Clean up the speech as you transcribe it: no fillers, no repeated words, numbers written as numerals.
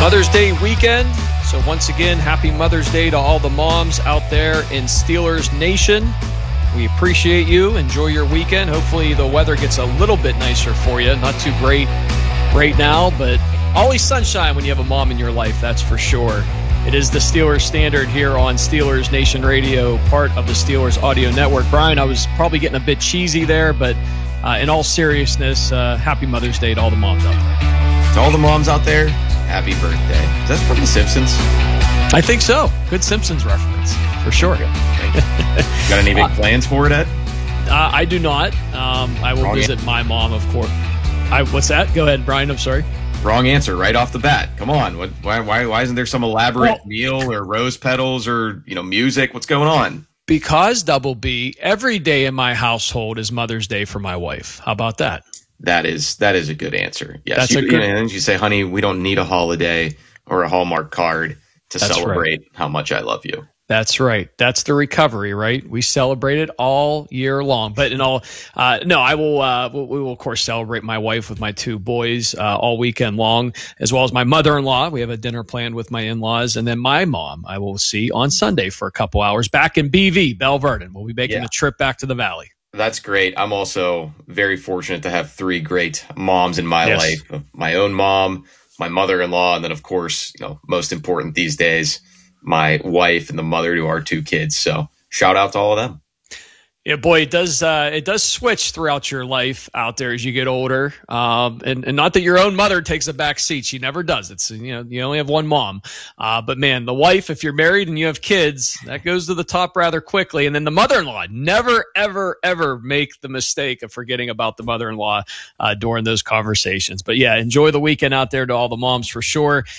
Mother's Day weekend. So once again, happy Mother's Day to all the moms out there in Steelers Nation. We appreciate you. Enjoy your weekend. Hopefully the weather gets a little bit nicer for you. Not too great right now, but always sunshine when you have a mom in your life, that's for sure. It is the Steelers Standard here on Steelers Nation Radio, part of the Steelers Audio Network. Brian, I was probably getting a bit cheesy there, but in all seriousness, happy Mother's Day to all the moms out there. To all the moms out there, happy birthday. Is that from The Simpsons? I think so. Good Simpsons reference, for sure. Got any big plans for it, Ed? I do not. I will visit my mom, of course. What's that? Go ahead, Brian. I'm sorry. Wrong answer right off the bat. Come on. Why isn't there some elaborate meal or rose petals or music? What's going on? Because, Double B, every day in my household is Mother's Day for my wife. How about that? That is a good answer. Yes. You say, honey, we don't need a holiday or a Hallmark card to celebrate how much I love you. That's right. That's the recovery, right? We celebrate it all year long. But we will of course celebrate my wife with my two boys all weekend long, as well as my mother-in-law. We have a dinner planned with my in-laws, and then my mom I will see on Sunday for a couple hours back in BV, Belle Verdon. We'll be making a trip back to the Valley. That's great. I'm also very fortunate to have three great moms in my life. My own mom, my mother-in-law, and then of course, most important these days, my wife and the mother to our two kids. So shout out to all of them. Yeah, boy, it does switch throughout your life out there as you get older. And not that your own mother takes a back seat. She never does. It's, you only have one mom. But man, the wife, if you're married and you have kids, that goes to the top rather quickly. And then the mother-in-law, never, ever, ever make the mistake of forgetting about the mother-in-law during those conversations. But yeah, enjoy the weekend out there to all the moms for sure.